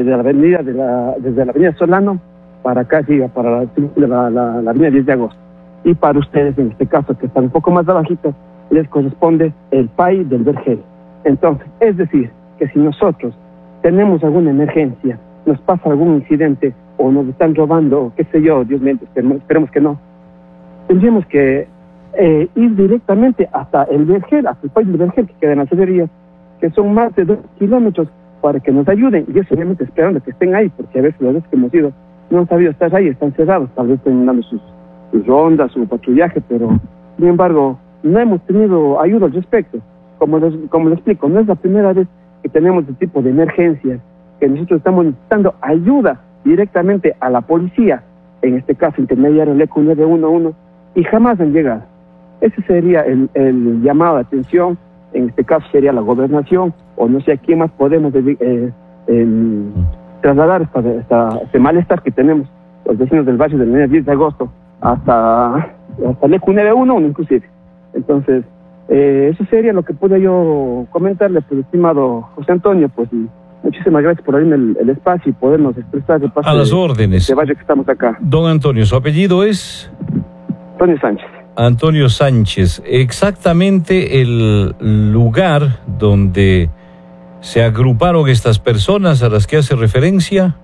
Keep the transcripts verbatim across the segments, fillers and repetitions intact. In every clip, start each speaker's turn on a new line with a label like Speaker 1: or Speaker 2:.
Speaker 1: desde la avenida de la, desde la avenida Solano para acá llega para la, la, la, la avenida diez de agosto. Y para ustedes, en este caso, que están un poco más abajito, les corresponde el P A I del Vergel. Entonces, es decir, que si nosotros tenemos alguna emergencia, nos pasa algún incidente, o nos están robando, o qué sé yo, Dios mío, esperemos, esperemos que no, tendríamos que eh, ir directamente hasta el Vergel, hasta el P A I del Vergel, que queda en las acerías, que son más de dos kilómetros, para que nos ayuden, y eso obviamente esperando que estén ahí, porque a veces las veces que hemos ido no han sabido estar ahí, están cerrados, tal vez estén dando sus, sus rondas, su patrullaje, pero sin embargo no hemos tenido ayuda al respecto. Como les, como les explico, no es la primera vez que tenemos este tipo de emergencias, que nosotros estamos necesitando ayuda directamente a la policía, en este caso intermediario el E Q nueve uno uno, y jamás han llegado. Ese sería el, el llamado de atención. En este caso sería la gobernación, o no sé a quién más podemos eh, eh, trasladar esta, esta, este malestar que tenemos los vecinos del barrio del diez de agosto hasta, hasta el E Q nueve uno uno inclusive. Entonces, eh, eso sería lo que pude yo comentarle, pues, estimado José Antonio, pues, y muchísimas gracias por abrirme el, el espacio y podernos expresar de parte
Speaker 2: a las órdenes.
Speaker 1: De barrio que estamos acá.
Speaker 2: Don Antonio, ¿su apellido es?
Speaker 1: Antonio Sánchez.
Speaker 2: Antonio Sánchez, exactamente el lugar donde se agruparon estas personas a las que hace referencia.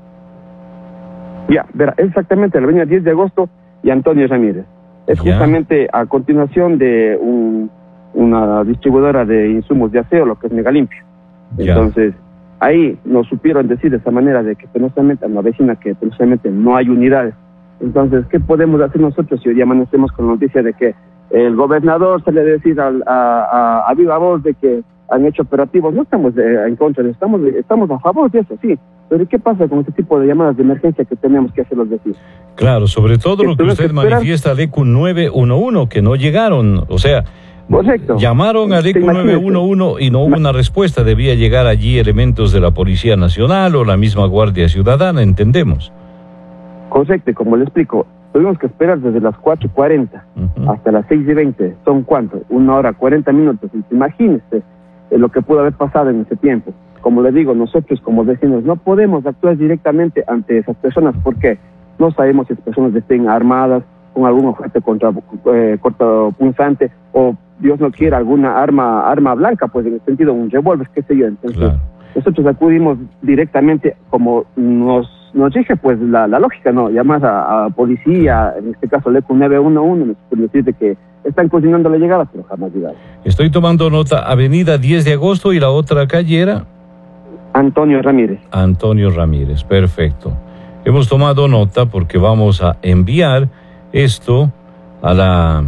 Speaker 1: Ya, verá, exactamente la avenida diez de agosto y Antonio Ramírez. Es ya. Justamente a continuación de un, una distribuidora de insumos de aseo, lo que es Megalimpio. Ya. Entonces, ahí nos supieron decir de esa manera de que penosamente a una vecina que penosamente no hay unidades. Entonces, ¿qué podemos hacer nosotros si hoy amanecemos con la noticia de que el gobernador sale a decir a, a, a, a viva voz de que han hecho operativos? No estamos de, en contra, estamos, estamos a favor de eso, sí. Pero ¿qué pasa con este tipo de llamadas de emergencia que tenemos que hacerlos decir?
Speaker 2: Claro, sobre todo lo que usted manifiesta al E Q nueve uno uno, que no llegaron, o sea, correcto. Llamaron al E Q nueve uno uno y no hubo una respuesta, debía llegar allí elementos de la Policía Nacional o la misma Guardia Ciudadana, entendemos.
Speaker 1: Correcto, como le explico, tuvimos que esperar desde las cuatro y cuarenta uh-huh. hasta las seis y veinte, ¿son cuánto? Una hora, cuarenta minutos, imagínese eh, lo que pudo haber pasado en ese tiempo. Como le digo, nosotros como vecinos no podemos actuar directamente ante esas personas, porque no sabemos si las personas estén armadas con algún objeto contra, eh, cortopunzante, o Dios no quiera alguna arma arma blanca, pues en el sentido un revólver, qué sé yo. Entonces, claro. Nosotros acudimos directamente, como nos nos rige pues la, la lógica, ¿no? Llamar a, a policía, en este caso el E Q nueve uno uno, nos decir que están cocinando la llegada, pero jamás llegaron.
Speaker 2: Estoy tomando nota, avenida diez de agosto, y la otra calle era...
Speaker 1: Antonio Ramírez.
Speaker 2: Antonio Ramírez, perfecto. Hemos tomado nota porque vamos a enviar esto a la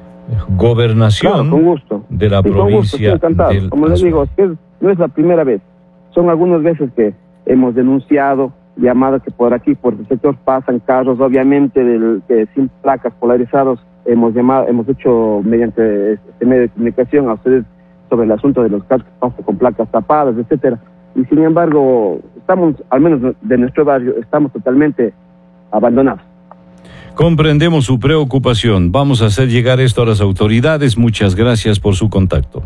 Speaker 2: gobernación, claro, con gusto. De la sí, provincia.
Speaker 1: Con gusto, del... Como les digo, es que no es la primera vez, son algunas veces que hemos denunciado, llamado que por aquí, por el sector, pasan carros, obviamente, del, que sin placas polarizados. Hemos llamado, hemos hecho mediante este medio de comunicación a ustedes sobre el asunto de los carros que pasan con placas tapadas, etcétera. Y sin embargo, estamos, al menos de nuestro barrio, estamos totalmente abandonados.
Speaker 2: Comprendemos su preocupación. Vamos a hacer llegar esto a las autoridades. Muchas gracias por su contacto.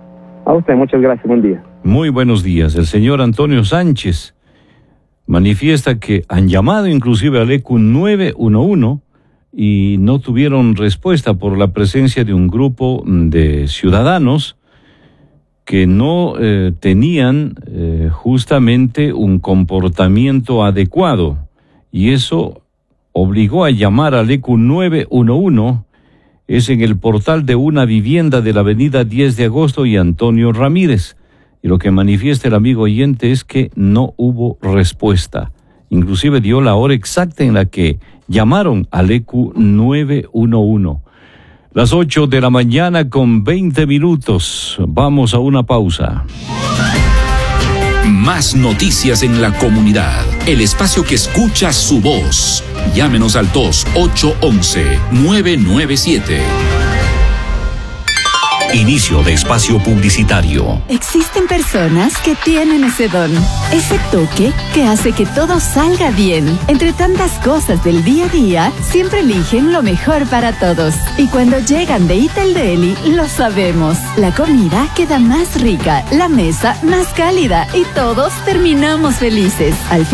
Speaker 1: A usted, muchas gracias. Buen día.
Speaker 2: Muy buenos días. El señor Antonio Sánchez manifiesta que han llamado inclusive al E Q nueve uno uno y no tuvieron respuesta por la presencia de un grupo de ciudadanos que no eh, tenían eh, justamente un comportamiento adecuado, y eso obligó a llamar al E Q nueve uno uno. Es en el portal de una vivienda de la avenida diez de agosto y Antonio Ramírez. Y lo que manifiesta el amigo oyente es que no hubo respuesta. Inclusive dio la hora exacta en la que llamaron al E Q nueve uno uno. Las ocho de la mañana con veinte minutos. Vamos a una pausa.
Speaker 3: Más noticias en la comunidad. El espacio que escucha su voz. Llámenos al dos ocho once nueve nueve siete. Inicio de espacio publicitario.
Speaker 4: Existen personas que tienen ese don, ese toque que hace que todo salga bien. Entre tantas cosas del día a día, siempre eligen lo mejor para todos. Y cuando llegan de Ital Deli, lo sabemos. La comida queda más rica, la mesa más cálida y todos terminamos felices. Al